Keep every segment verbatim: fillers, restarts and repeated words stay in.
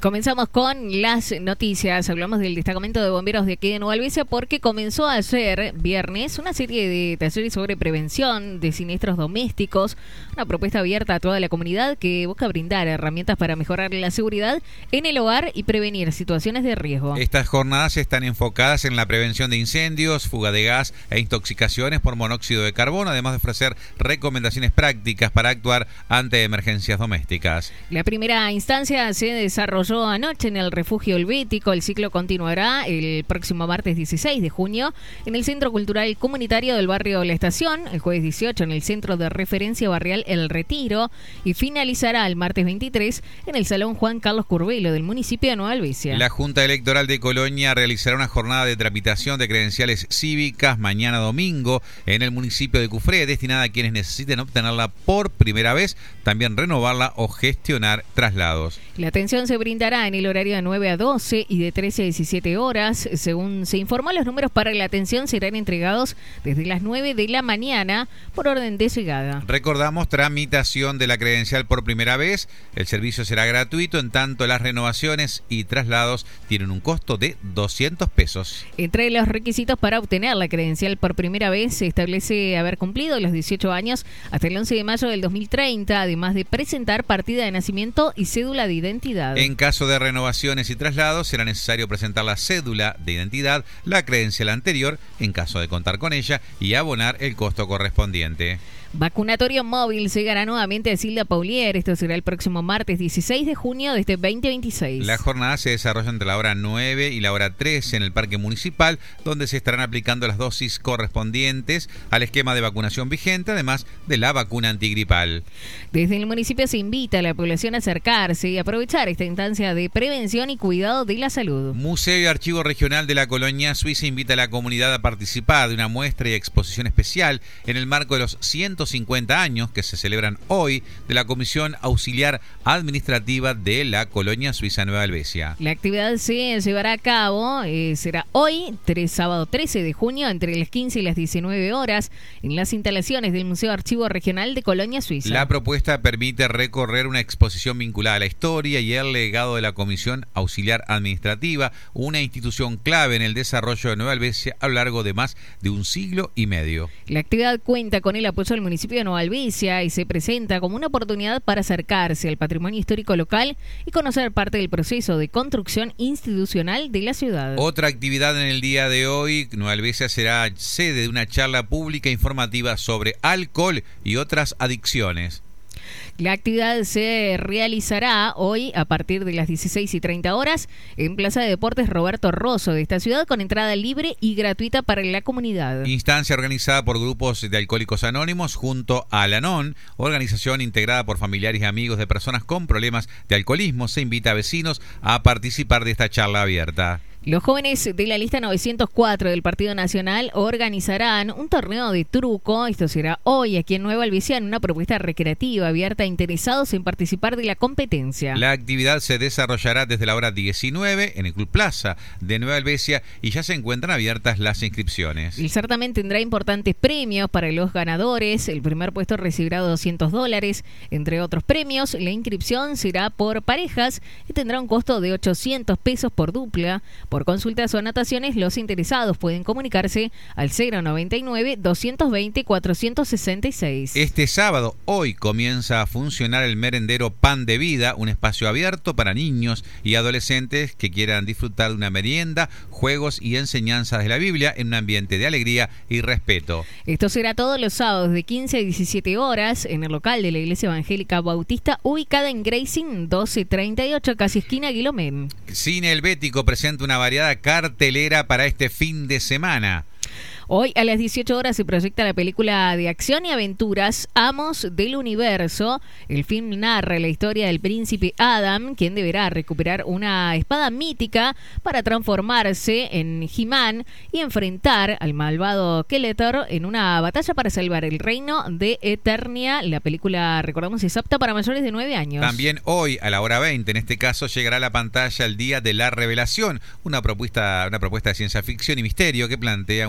Comenzamos con las noticias. Hablamos del destacamento de bomberos de aquí de Nueva Albesia porque comenzó ayer, viernes, una serie de talleres sobre prevención de siniestros domésticos. Una propuesta abierta a toda la comunidad que busca brindar herramientas para mejorar la seguridad en el hogar y prevenir situaciones de riesgo. Estas jornadas están enfocadas en la prevención de incendios, fuga de gas e intoxicaciones por monóxido de carbono, además de ofrecer recomendaciones prácticas para actuar ante emergencias domésticas. La primera instancia se desarrolló anoche en el refugio helvético. El ciclo continuará el próximo martes dieciséis de junio en el Centro Cultural Comunitario del barrio La Estación, el jueves dieciocho en el Centro de Referencia Barrial El Retiro y finalizará el martes veintitrés en el Salón Juan Carlos Curvelo del municipio de Nueva Albesia. La Junta Electoral de Colonia realizará una jornada de tramitación de credenciales cívicas mañana domingo en el municipio de Cufré, destinada a quienes necesiten obtenerla por primera vez, también renovarla o gestionar traslados. La atención se brindará en el horario de nueve a doce y de trece a diecisiete horas. Según se informó, los números para la atención serán entregados desde las nueve de la mañana por orden de llegada. Recordamos, tramitación de la credencial por primera vez. El servicio será gratuito, en tanto las renovaciones y traslados tienen un costo de doscientos pesos. Entre los requisitos para obtener la credencial por primera vez se establece haber cumplido los dieciocho años hasta el once de mayo del dos mil treinta, además de presentar partida de nacimiento y cédula de identidad. En caso de renovaciones y traslados, será necesario presentar la cédula de identidad, la credencial anterior, en caso de contar con ella, y abonar el costo correspondiente. Vacunatorio móvil llegará nuevamente a Silda Paulier. Esto será el próximo martes dieciséis de junio de este veinte veintiséis. La jornada se desarrolla entre la hora nueve y la hora trece en el Parque Municipal, donde se estarán aplicando las dosis correspondientes al esquema de vacunación vigente, además de la vacuna antigripal. Desde el municipio se invita a la población a acercarse y aprovechar esta instancia de prevención y cuidado de la salud. Museo y Archivo Regional de la Colonia Suiza invita a la comunidad a participar de una muestra y exposición especial en el marco de los ciento cincuenta años que se celebran hoy de la Comisión Auxiliar Administrativa de la Colonia Suiza Nueva Albesia. La actividad se llevará a cabo, eh, será hoy, tres, sábado trece de junio, entre las quince y las diecinueve horas, en las instalaciones del Museo Archivo Regional de Colonia Suiza. La propuesta permite recorrer una exposición vinculada a la historia y el legado de la Comisión Auxiliar Administrativa, una institución clave en el desarrollo de Nueva Albesia a lo largo de más de un siglo y medio. La actividad cuenta con el apoyo del municipio de Nueva Albesia y se presenta como una oportunidad para acercarse al patrimonio histórico local y conocer parte del proceso de construcción institucional de la ciudad. Otra actividad en el día de hoy, Nueva Albesia será sede de una charla pública informativa sobre alcohol y otras adicciones. La actividad se realizará hoy a partir de las dieciséis y treinta horas en Plaza de Deportes Roberto Rosso de esta ciudad, con entrada libre y gratuita para la comunidad. Instancia organizada por grupos de alcohólicos anónimos junto a Alanon, organización integrada por familiares y amigos de personas con problemas de alcoholismo. Se invita a vecinos a participar de esta charla abierta. Los jóvenes de la lista novecientos cuatro del Partido Nacional organizarán un torneo de truco. Esto será hoy aquí en Nueva Albesia, en una propuesta recreativa abierta a interesados en participar de la competencia. La actividad se desarrollará desde la hora diecinueve en el Club Plaza de Nueva Albesia y ya se encuentran abiertas las inscripciones. El certamen tendrá importantes premios para los ganadores. El primer puesto recibirá doscientos dólares, entre otros premios. La inscripción será por parejas y tendrá un costo de ochocientos pesos por dupla. Por consultas o anotaciones, los interesados pueden comunicarse al cero noventa y nueve, doscientos veinte, cuatrocientos sesenta y seis. Este sábado, hoy, comienza a funcionar el merendero Pan de Vida, un espacio abierto para niños y adolescentes que quieran disfrutar de una merienda, juegos y enseñanzas de la Biblia en un ambiente de alegría y respeto. Esto será todos los sábados de quince a diecisiete horas en el local de la Iglesia Evangélica Bautista, ubicada en Grayson doce treinta y ocho, casi esquina Guilomén. Cine Helvético presenta una variada cartelera para este fin de semana. Hoy a las dieciocho horas se proyecta la película de acción y aventuras Amos del Universo. El film narra la historia del príncipe Adam, quien deberá recuperar una espada mítica para transformarse en He-Man y enfrentar al malvado Skeletor en una batalla para salvar el reino de Eternia. La película, recordamos, es apta para mayores de nueve años. También hoy a la hora veinte, en este caso, llegará a la pantalla el Día de la Revelación, una propuesta, una propuesta de ciencia ficción y misterio que plantea una inquietante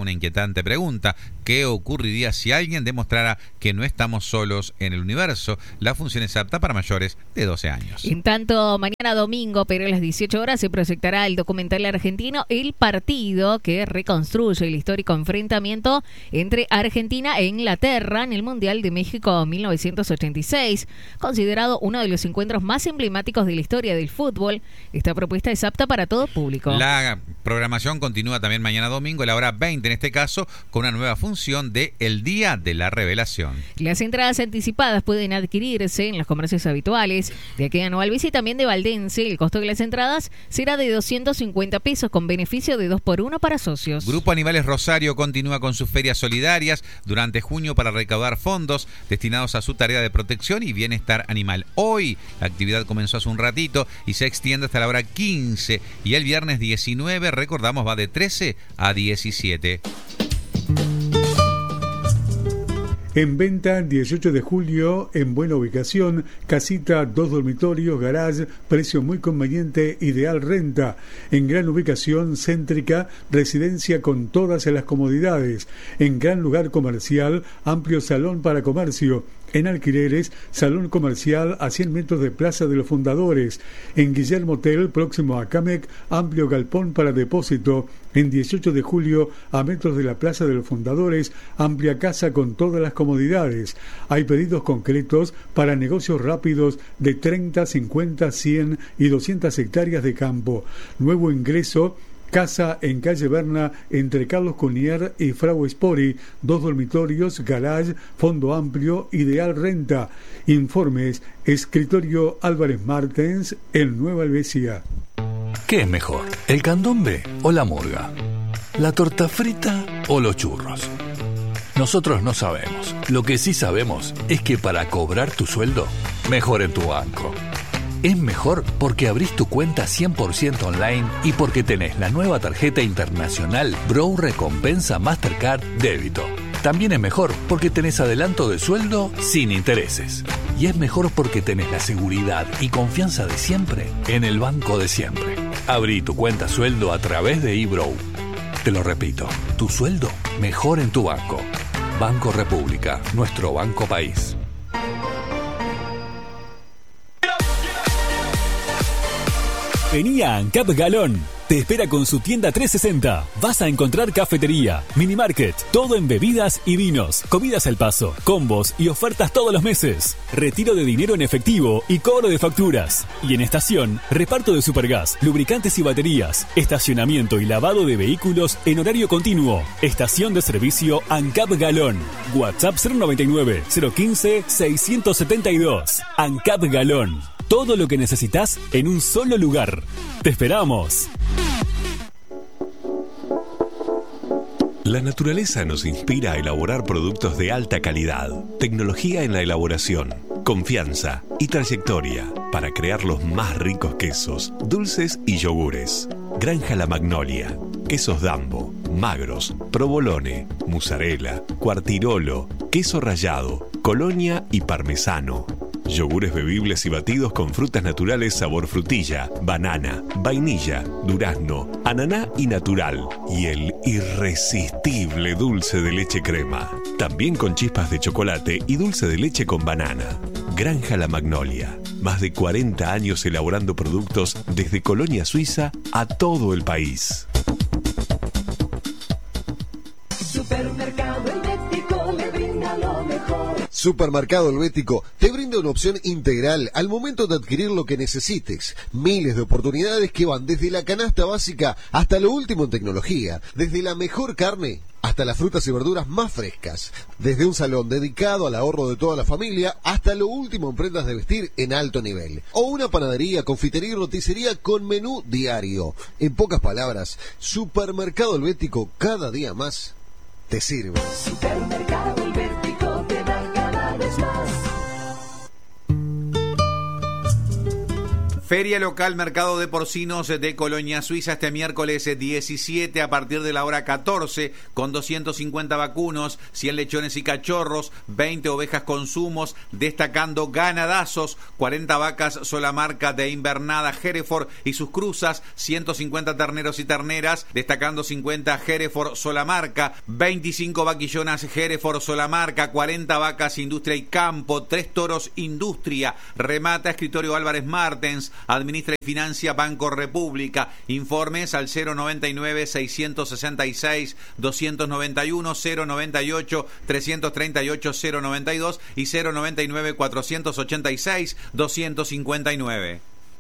inquietante pregunta: ¿qué ocurriría si alguien demostrara que no estamos solos en el universo? La función es apta para mayores de doce años. En tanto, mañana domingo, pero a las dieciocho horas, se proyectará el documental argentino El Partido, que reconstruye el histórico enfrentamiento entre Argentina e Inglaterra en el Mundial de México mil novecientos ochenta y seis, considerado uno de los encuentros más emblemáticos de la historia del fútbol. Esta propuesta es apta para todo público. La programación continúa también mañana domingo, a la hora veinte en este caso, con una nueva función de El Día de la Revelación. Las entradas anticipadas pueden adquirirse en los comercios habituales de aquí Anual Bici y también de Valdense. El costo de las entradas será de doscientos cincuenta pesos con beneficio de dos por uno para socios. Grupo Animales Rosario continúa con sus ferias solidarias durante junio para recaudar fondos destinados a su tarea de protección y bienestar animal. Hoy la actividad comenzó hace un ratito y se extiende hasta la hora quince, y el viernes diecinueve, recordamos, va de trece a diecisiete. En venta dieciocho de julio, en buena ubicación, casita, dos dormitorios, garage, precio muy conveniente, ideal renta. En gran ubicación, céntrica, residencia con todas las comodidades. En gran lugar comercial, amplio salón para comercio. En alquileres, salón comercial a cien metros de Plaza de los Fundadores. En Guillermo Hotel, próximo a Camec, amplio galpón para depósito. En dieciocho de julio, a metros de la Plaza de los Fundadores, amplia casa con todas las comodidades. Hay pedidos concretos para negocios rápidos de treinta, cincuenta, cien y doscientas hectáreas de campo. Nuevo ingreso. Casa en calle Berna, entre Carlos Cunier y Frau Spori, dos dormitorios, garage, fondo amplio, ideal renta. Informes, Escritorio Álvarez Martens, en Nueva Helvecia. ¿Qué es mejor, el candombe o la murga? ¿La torta frita o los churros? Nosotros no sabemos. Lo que sí sabemos es que para cobrar tu sueldo, mejor en tu banco. Es mejor porque abrís tu cuenta cien por ciento online y porque tenés la nueva tarjeta internacional Bro Recompensa Mastercard Débito. También es mejor porque tenés adelanto de sueldo sin intereses. Y es mejor porque tenés la seguridad y confianza de siempre en el banco de siempre. Abrí tu cuenta sueldo a través de eBrow. Te lo repito, tu sueldo mejor en tu banco. Banco República, nuestro banco país. Vení a ANCAP Galón. Te espera con su tienda trescientos sesenta. Vas a encontrar cafetería, minimarket, todo en bebidas y vinos, comidas al paso, combos y ofertas todos los meses. Retiro de dinero en efectivo y cobro de facturas. Y en estación, reparto de supergas, lubricantes y baterías, estacionamiento y lavado de vehículos en horario continuo. Estación de servicio ANCAP Galón. WhatsApp cero noventa y nueve, cero quince, seiscientos setenta y dos. ANCAP Galón. Todo lo que necesitas en un solo lugar. ¡Te esperamos! La naturaleza nos inspira a elaborar productos de alta calidad, tecnología en la elaboración, confianza y trayectoria para crear los más ricos quesos, dulces y yogures. Granja La Magnolia, quesos Dambo, magros, provolone, mozzarella, quartirolo, queso rallado, colonia y parmesano. Yogures bebibles y batidos con frutas naturales sabor frutilla, banana, vainilla, durazno, ananá y natural. Y el irresistible dulce de leche crema. También con chispas de chocolate y dulce de leche con banana. Granja La Magnolia. Más de cuarenta años elaborando productos desde Colonia Suiza a todo el país. Supermercado Helvético le brinda lo mejor. Supermercado Helvético te brinda una opción integral al momento de adquirir lo que necesites. Miles de oportunidades que van desde la canasta básica hasta lo último en tecnología. Desde la mejor carne hasta las frutas y verduras más frescas. Desde un salón dedicado al ahorro de toda la familia hasta lo último en prendas de vestir en alto nivel. O una panadería, confitería y roticería con menú diario. En pocas palabras, Supermercado Helvético cada día más te sirve. Supermercado Helvético te da cada vez más. Feria local Mercado de Porcinos de Colonia Suiza este miércoles diecisiete a partir de la hora catorce con doscientos cincuenta vacunos, cien lechones y cachorros, veinte ovejas con zumos, destacando ganadazos, cuarenta vacas sola marca de invernada Hereford y sus cruzas, ciento cincuenta terneros y terneras, destacando cincuenta Hereford sola marca, veinticinco vaquillonas Hereford sola marca, cuarenta vacas Industria y Campo, tres toros Industria, remata Escritorio Álvarez Martens, administra y financia Banco República. Informes al cero noventa y nueve, seiscientos sesenta y seis, doscientos noventa y uno, cero noventa y ocho, trescientos treinta y ocho, cero noventa y dos y cero noventa y nueve, cuatrocientos ochenta y seis, doscientos cincuenta y nueve.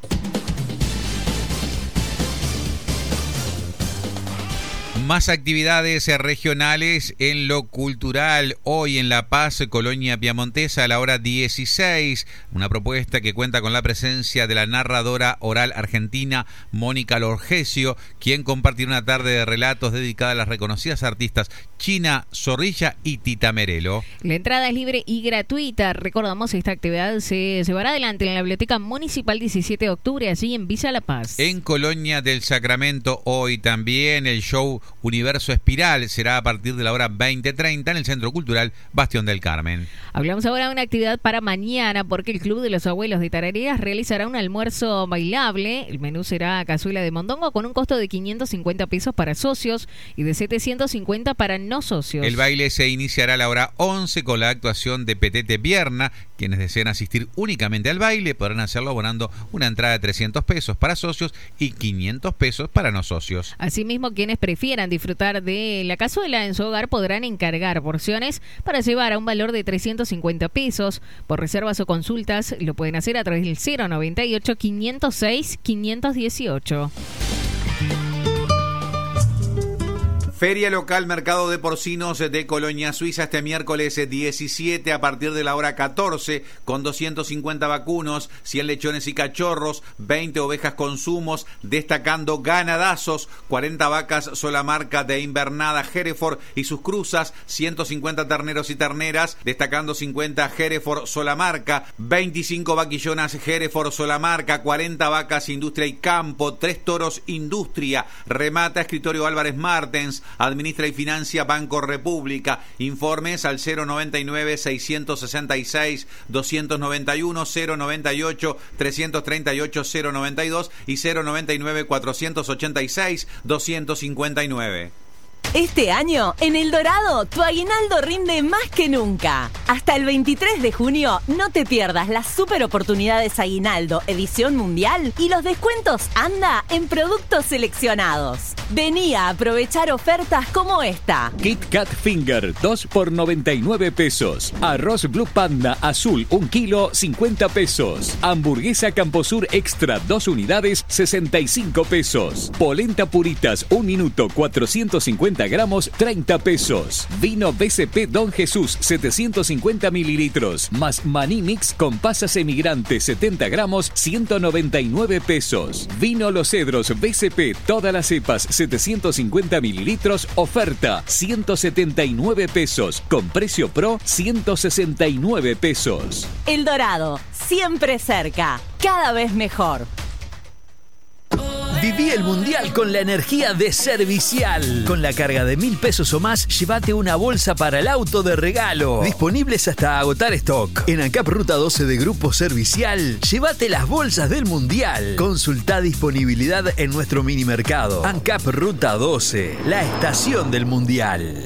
Más actividades regionales en lo cultural. Hoy en La Paz, Colonia Piamontesa, a la hora dieciséis. Una propuesta que cuenta con la presencia de la narradora oral argentina Mónica Lorgesio, quien compartirá una tarde de relatos dedicada a las reconocidas artistas China Zorrilla y Tita Merelo. La entrada es libre y gratuita. Recordamos, esta actividad se llevará adelante en la Biblioteca Municipal diecisiete de octubre, allí en Villa La Paz. En Colonia del Sacramento, hoy también el show Universo Espiral será a partir de la hora veinte treinta en el Centro Cultural Bastión del Carmen. Hablamos ahora de una actividad para mañana, porque el Club de los Abuelos de Tarareras realizará un almuerzo bailable. El menú será cazuela de mondongo con un costo de quinientos cincuenta pesos para socios y de setecientos cincuenta para no socios. El baile se iniciará a la hora once con la actuación de Petete Pierna. Quienes deseen asistir únicamente al baile podrán hacerlo abonando una entrada de trescientos pesos para socios y quinientos pesos para no socios. Asimismo, quienes prefieran disfrutar de la cazuela en su hogar podrán encargar porciones para llevar a un valor de trescientos cincuenta pesos. Por reservas o consultas lo pueden hacer a través del cero noventa y ocho, quinientos seis, quinientos dieciocho. Feria local Mercado de Porcinos de Colonia Suiza este miércoles diecisiete a partir de la hora catorce con doscientos cincuenta vacunos, cien lechones y cachorros, veinte ovejas con zumos, destacando ganadazos, cuarenta vacas sola marca de invernada Hereford y sus cruzas, ciento cincuenta terneros y terneras, destacando cincuenta Hereford sola marca, veinticinco vaquillonas Hereford sola marca, cuarenta vacas Industria y Campo, tres toros Industria, remata Escritorio Álvarez Martens, administra y financia Banco República. Informes al cero noventa y nueve, seiscientos sesenta y seis, doscientos noventa y uno, cero noventa y ocho, trescientos treinta y ocho, cero noventa y dos y cero noventa y nueve, cuatrocientos ochenta y seis, doscientos cincuenta y nueve. Este año, en El Dorado, tu aguinaldo rinde más que nunca. Hasta el veintitrés de junio, no te pierdas las super oportunidades Aguinaldo Edición Mundial y los descuentos Anda en productos seleccionados. Vení a aprovechar ofertas como esta. Kit Kat Finger, dos por noventa y nueve pesos. Arroz Blue Panda Azul, un kilo, cincuenta pesos. Hamburguesa Camposur Extra, dos unidades, sesenta y cinco pesos. Polenta Puritas, un minuto, cuatrocientos cincuenta gramos, treinta pesos. Vino B C P Don Jesús, setecientos cincuenta mililitros, más maní mix con pasas emigrantes, setenta gramos, ciento noventa y nueve pesos. Vino Los Cedros B C P, todas las cepas, setecientos cincuenta mililitros, oferta, ciento setenta y nueve pesos, con precio pro, ciento sesenta y nueve pesos. El Dorado, siempre cerca, cada vez mejor. Viví el Mundial con la energía de Servicial. Con la carga de mil pesos o más, llévate una bolsa para el auto de regalo. Disponibles hasta agotar stock. En ANCAP Ruta doce de Grupo Servicial, llévate las bolsas del Mundial. Consultá disponibilidad en nuestro mini mercado. ANCAP Ruta doce, la estación del Mundial.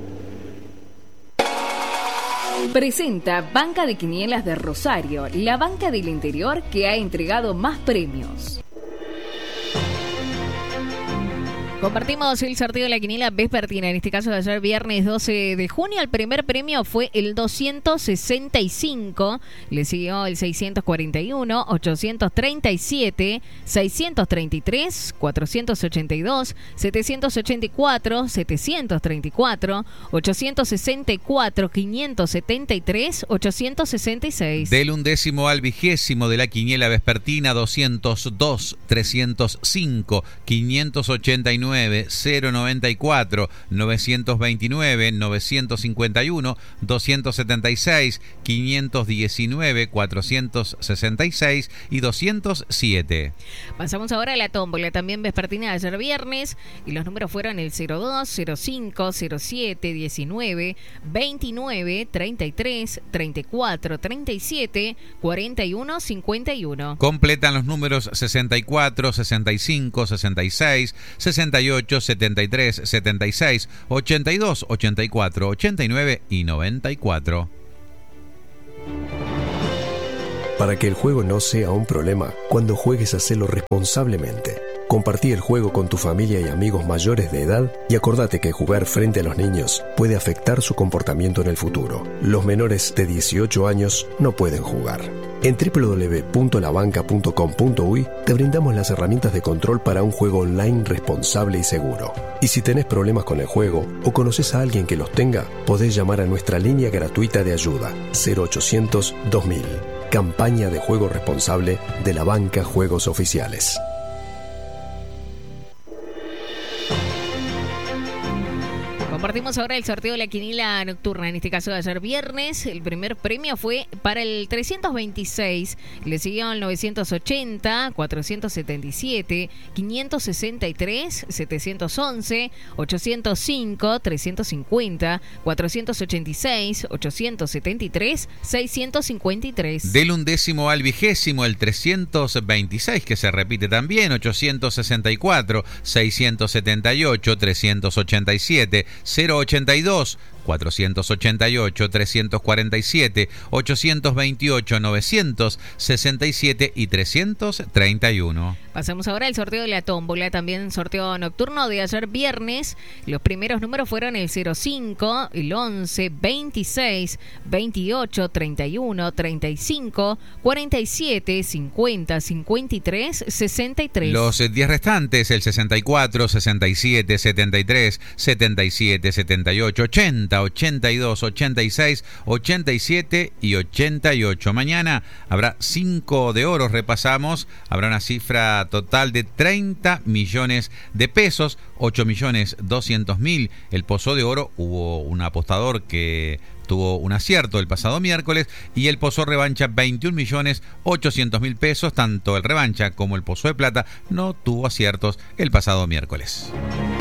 Presenta Banca de Quinielas de Rosario, la banca del interior que ha entregado más premios. Compartimos el sorteo de la quiniela vespertina, en este caso de ayer viernes doce de junio. El primer premio fue el doscientos sesenta y cinco, le siguió el seiscientos cuarenta y uno, ochocientos treinta y siete, seiscientos treinta y tres, cuatrocientos ochenta y dos, setecientos ochenta y cuatro, setecientos treinta y cuatro, ochocientos sesenta y cuatro, quinientos setenta y tres, ochocientos sesenta y seis. Del undécimo al vigésimo de la quiniela vespertina, doscientos dos, trescientos cinco, quinientos ochenta y nueve, veintinueve, cero noventa y cuatro, novecientos veintinueve, novecientos cincuenta y uno, doscientos setenta y seis, quinientos diecinueve, cuatrocientos sesenta y seis y doscientos siete. Pasamos ahora a la tómbola, también vespertina de ayer viernes, y los números fueron el cero dos, cero cinco, cero siete, diecinueve, veintinueve, treinta y tres, treinta y cuatro, treinta y siete, cuarenta y uno, cincuenta y uno. Completan los números sesenta y cuatro, sesenta y cinco, sesenta y seis, sesenta y ocho, setenta y tres, setenta y seis, ochenta y dos, ochenta y cuatro, ochenta y nueve y noventa y cuatro. Para que el juego no sea un problema, cuando juegues hacelo responsablemente. Compartí el juego con tu familia y amigos mayores de edad y acordate que jugar frente a los niños puede afectar su comportamiento en el futuro. Los menores de dieciocho años no pueden jugar. En doble u doble u doble u punto la banca punto com punto uy te brindamos las herramientas de control para un juego online responsable y seguro. Y si tenés problemas con el juego o conoces a alguien que los tenga, podés llamar a nuestra línea gratuita de ayuda cero ochocientos, dos mil. Campaña de juego responsable de la Banca Juegos Oficiales. Compartimos ahora el sorteo de la quiniela nocturna, en este caso de ayer viernes. El primer premio fue para el trescientos veintiséis, le siguió el novecientos ochenta, cuatrocientos setenta y siete, quinientos sesenta y tres, setecientos once, ochocientos cinco, trescientos cincuenta, cuatrocientos ochenta y seis, ochocientos setenta y tres, seiscientos cincuenta y tres. Del undécimo al vigésimo, el trescientos veintiséis, que se repite también, ochocientos sesenta y cuatro, seiscientos setenta y ocho, trescientos ochenta y siete, cero ochenta y dos, cuatrocientos ochenta y ocho, trescientos cuarenta y siete, ochocientos veintiocho, novecientos sesenta y siete y trescientos treinta y uno. Pasamos ahora al sorteo de la tómbola, también sorteo nocturno de ayer viernes. Los primeros números fueron el cero cinco, el once, veintiséis, veintiocho, treinta y uno, treinta y cinco, cuarenta y siete, cincuenta, cincuenta y tres, sesenta y tres. Los diez restantes, el sesenta y cuatro, sesenta y siete, setenta y tres, setenta y siete, setenta y ocho, ochenta, ochenta y dos, ochenta y seis, ochenta y siete y ochenta y ocho. Mañana habrá cinco de oro, repasamos, habrá una cifra total de treinta millones de pesos, ocho millones doscientos mil. El pozo de oro, hubo un apostador que tuvo un acierto el pasado miércoles, y el pozo revancha veintiún millones ochocientos mil pesos. Tanto el revancha como el pozo de plata no tuvo aciertos el pasado miércoles.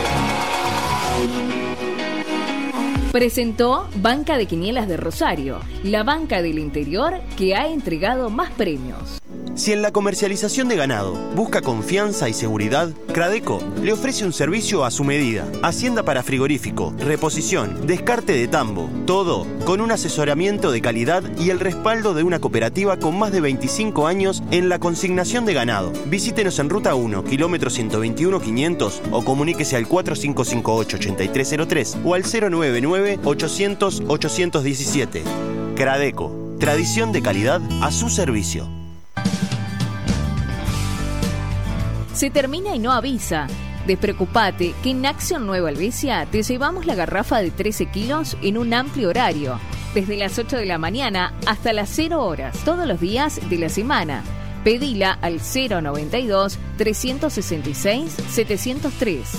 Presentó Banca de Quinielas de Rosario, la banca del interior que ha entregado más premios. Si en la comercialización de ganado busca confianza y seguridad, Cradeco le ofrece un servicio a su medida. Hacienda para frigorífico, reposición, descarte de tambo, todo con un asesoramiento de calidad y el respaldo de una cooperativa con más de veinticinco años en la consignación de ganado. Visítenos en Ruta uno, kilómetro ciento veintiuno, quinientos o comuníquese al cuatro cinco cinco ocho, ocho tres cero tres o al cero nueve nueve, ochocientos, ochocientos diecisiete. Cradeco, tradición de calidad a su servicio. Se termina y no avisa. Despreocupate que en Acción Nueva Albesia te llevamos la garrafa de trece kilos en un amplio horario, desde las ocho de la mañana hasta las cero horas, todos los días de la semana. Pedila al cero noventa y dos, trescientos sesenta y seis, setecientos tres.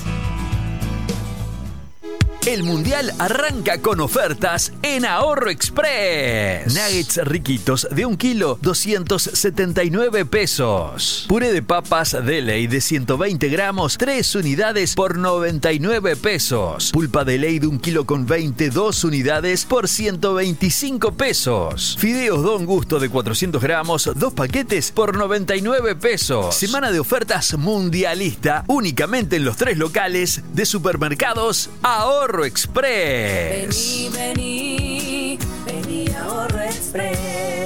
El Mundial arranca con ofertas en Ahorro Express. Nuggets riquitos de un kilo, doscientos setenta y nueve pesos. Puré de papas Delay de ciento veinte gramos, tres unidades por noventa y nueve pesos. Pulpa de ley de un kilo con veintidós unidades por ciento veinticinco pesos. Fideos Don Gusto de cuatrocientos gramos, dos paquetes por noventa y nueve pesos. Semana de ofertas mundialista únicamente en los tres locales de supermercados Ahorro Express. Vení, vení, vení a Ahorro Express.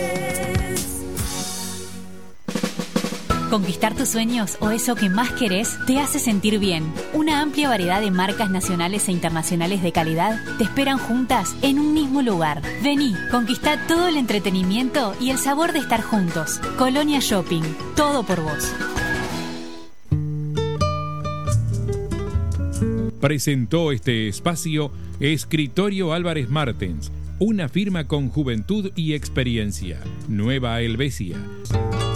Conquistar tus sueños o eso que más querés te hace sentir bien. Una amplia variedad de marcas nacionales e internacionales de calidad te esperan juntas en un mismo lugar. Vení, conquistá todo el entretenimiento y el sabor de estar juntos. Colonia Shopping, todo por vos. Presentó este espacio Escritorio Álvarez Martens, una firma con juventud y experiencia. Nueva Helvecia.